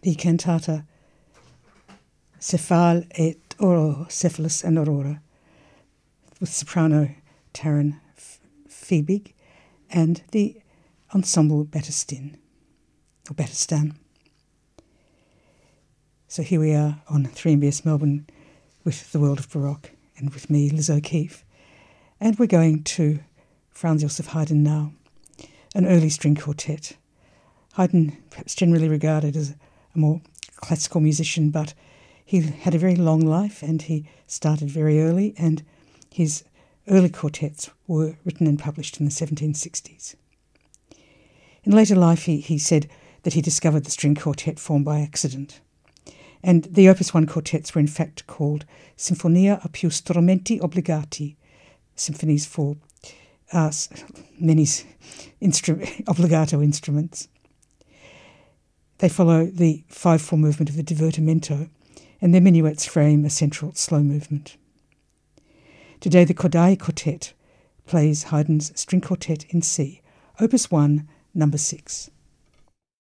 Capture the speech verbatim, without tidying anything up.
the cantata Cephal et Oro, Cephalus and Aurora, with soprano Taryn Fiebig and the ensemble Battistin, or Battistan. So here we are on three M B S Melbourne with the World of Baroque and with me, Liz O'Keeffe. And we're going to Franz Joseph Haydn now, an early string quartet. Haydn, perhaps generally regarded as a more classical musician, but he had a very long life and he started very early, and his early quartets were written and published in the seventeen sixties. In later life, he, he said that he discovered the string quartet form by accident. And the Opus one quartets were in fact called Sinfonia a più strumenti obbligati, symphonies for uh, many instru- obbligato instruments. They follow the five four movement of the divertimento, and their minuets frame a central slow movement. Today the Kodály Quartet plays Haydn's String Quartet in C, Opus one, number six.